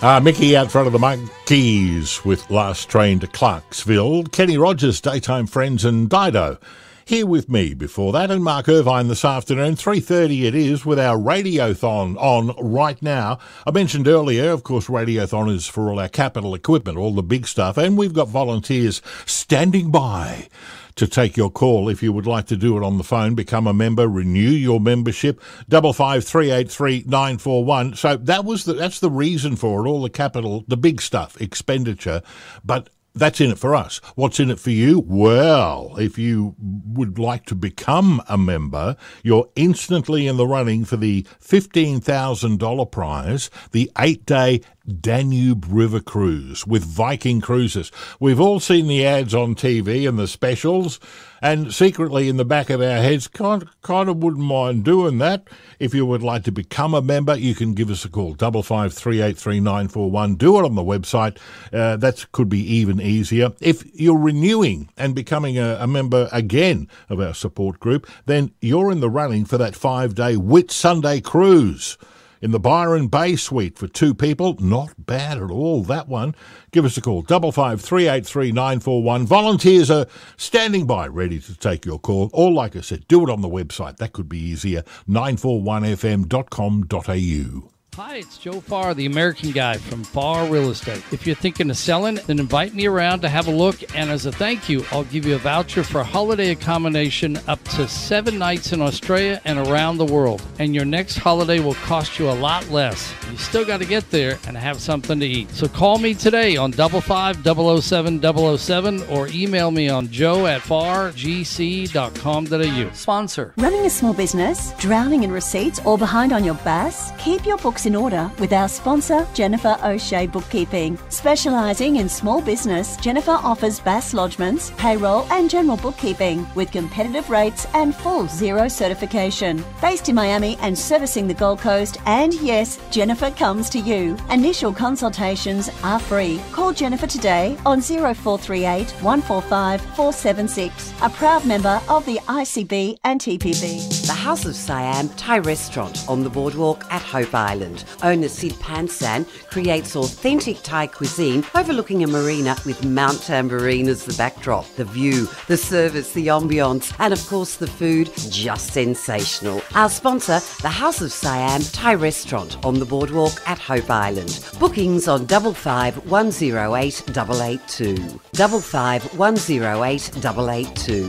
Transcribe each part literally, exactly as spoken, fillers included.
Uh, Mickey out front of the Monkeys with Last Train to Clarksville. Kenny Rogers, Daytime Friends and Dido. Here with me before that, and Mark Irvine this afternoon. three thirty it is with our Radiothon on right now. I mentioned earlier, of course, Radiothon is for all our capital equipment, all the big stuff, and we've got volunteers standing by to take your call if you would like to do it on the phone. Become a member, renew your membership, double five three eight three nine four one. So that was the, that's the reason for it, all the capital, the big stuff, expenditure, but that's in it for us. What's in it for you? Well, if you would like to become a member, you're instantly in the running for the fifteen thousand dollars prize, the eight-day Danube River Cruise with Viking Cruises. We've all seen the ads on T V and the specials, and secretly in the back of our heads, kind, kind of wouldn't mind doing that. If you would like to become a member, you can give us a call, double five three eight three nine four one. Do it on the website. Uh, that could be even easier. If you're renewing and becoming a, a member again of our support group, then you're in the running for that five-day Whitsunday cruise in the Byron Bay Suite for two people. Not bad at all, that one. Give us a call, double five three eight three nine four one. Volunteers are standing by, ready to take your call. Or, like I said, do it on the website. That could be easier, nine four one f m dot com dot a u. Hi, it's Joe Farr, the American guy from Farr Real Estate. If you're thinking of selling, then invite me around to have a look, and as a thank you, I'll give you a voucher for holiday accommodation up to seven nights in Australia and around the world. And your next holiday will cost you a lot less. You still got to get there and have something to eat. So call me today on double five double oh seven double oh seven or email me on joe at farr g c dot com dot a u. Sponsor. Running a small business, drowning in receipts, or behind on your B A S? Keep your books in order with our sponsor, Jennifer O'Shea Bookkeeping. Specialising in small business, Jennifer offers B A S lodgements, payroll and general bookkeeping with competitive rates and full zero certification. Based in Miami and servicing the Gold Coast, and yes, Jennifer comes to you. Initial consultations are free. Call Jennifer today on zero four three eight one four five four seven six. A proud member of the I C B and T P B. The House of Siam Thai Restaurant on the boardwalk at Hope Island. Owner Sid Pansan creates authentic Thai cuisine overlooking a marina with Mount Tambourine as the backdrop. The view, the service, the ambience, and of course the food, just sensational. Our sponsor, the House of Siam Thai Restaurant on the boardwalk at Hope Island. Bookings on double five one zero eight double eight two. Double five one zero eight double eight two.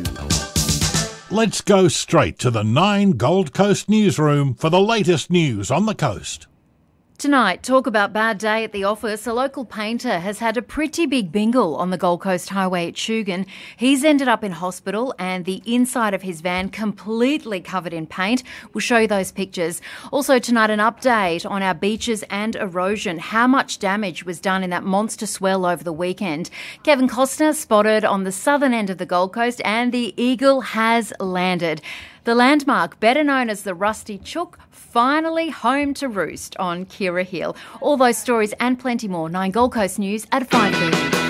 Let's go straight to the Nine Gold Coast newsroom for the latest news on the coast. Tonight, talk about bad day at the office. A local painter has had a pretty big bingle on the Gold Coast Highway at Shugan. He's ended up in hospital and the inside of his van completely covered in paint. We'll show you those pictures. Also tonight, an update on our beaches and erosion. How much damage was done in that monster swell over the weekend. Kevin Costner spotted on the southern end of the Gold Coast and the Eagle has landed. The landmark, better known as the Rusty Chook, finally home to roost on Kira Hill. All those stories and plenty more. Nine Gold Coast News at five thirty.